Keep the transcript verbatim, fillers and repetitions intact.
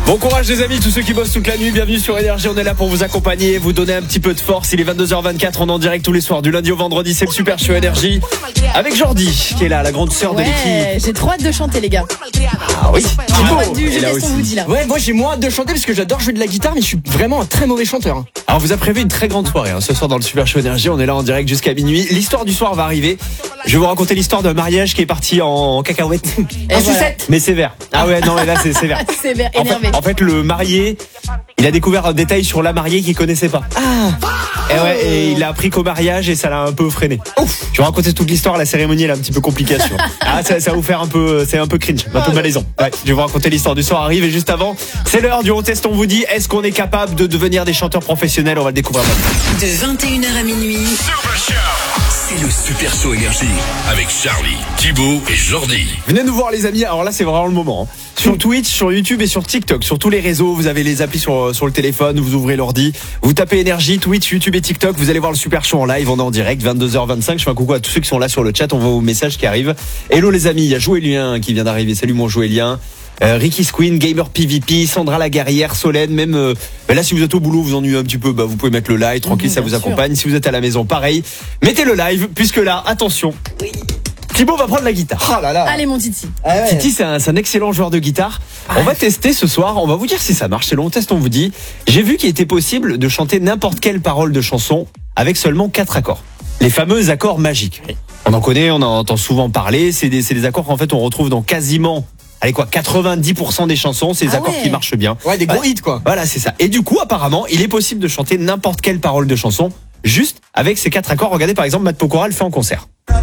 Bon courage les amis, tous ceux qui bossent toute la nuit, bienvenue sur Énergie, on est là pour vous accompagner, vous donner un petit peu de force. Il est vingt-deux heures vingt-quatre, on est en direct tous les soirs, du lundi au vendredi, c'est le Super Show Énergie. Avec Jordi, qui est là, la grande sœur ouais, de l'équipe. J'ai trop hâte de chanter les gars. Ah oui, J'ai trop hâte du et jeu là qu'est-ce qu'on aussi. vous dit là. Ouais, moi j'ai moins hâte de chanter parce que j'adore jouer de la guitare, mais je suis vraiment un très mauvais chanteur. hein. Alors vous a prévu une très grande soirée hein, ce soir dans le Super Show Énergie, on est là en direct jusqu'à minuit. L'histoire du soir va arriver. Je vais vous raconter l'histoire d'un mariage qui est parti en cacahuète. Et voilà. Mais sévère. Ah ouais, non mais là c'est sévère. Sévère, En énervé. fait, en fait, le marié, il a découvert un détail sur la mariée qu'il connaissait pas. Ah, Et ouais, et il a appris qu'au mariage et ça l'a un peu freiné. Ouf. Je vais raconter toute l'histoire, la cérémonie elle est un petit peu complication. Ah, ça, ça va vous faire un peu, c'est un peu cringe, un peu malaisant. Ouais, je vais vous raconter l'histoire du soir arrive et juste avant, c'est l'heure du test. On vous dit, est-ce qu'on est capable de devenir des chanteurs professionnels? On va le découvrir maintenant. De vingt et une heures à minuit, C'est le Super Show Énergie avec Charlie, Thibaut et Jordi. Venez nous voir les amis, alors là c'est vraiment le moment. hein. Sur Twitch, sur YouTube et sur TikTok, sur tous les réseaux, vous avez les applis sur, sur le téléphone, vous ouvrez l'ordi, vous tapez Énergie, Twitch, YouTube et TikTok, vous allez voir le Super Show en live, on est en direct, vingt-deux heures vingt-cinq. Je fais un coucou à tous ceux qui sont là sur le chat, on voit vos messages qui arrivent. Hello les amis, il y a Joëlien qui vient d'arriver, salut mon Joëlien. Euh, Ricky Squeen, Gamer P V P, Sandra Laguerrière, Solène, même euh, bah là si vous êtes au boulot, vous ennuyez un petit peu, bah vous pouvez mettre le live, tranquille, Mmh, ça vous bien accompagne. Si vous êtes à la maison, pareil, mettez le live, puisque là, attention, Thibaut va prendre la guitare. oh là là. Allez mon Titi. Ah ouais. Titi, c'est un, c'est un excellent joueur de guitare. On va tester ce soir, on va vous dire si ça marche. C'est long test, on vous dit. J'ai vu qu'il était possible de chanter n'importe quelle parole de chanson avec seulement quatre accords. Les fameux accords magiques. On en connaît, on en entend souvent parler. C'est des, c'est des accords qu'en fait on retrouve dans quasiment, allez quoi, quatre-vingt-dix pour cent des chansons. C'est des Ah accords ouais. qui marchent bien. Ouais, des gros Ouais. hits quoi. Voilà, c'est ça. Et du coup, apparemment, il est possible de chanter n'importe quelle parole de chanson juste avec ces quatre accords. Regardez par exemple, Matt Pokora le fait en concert.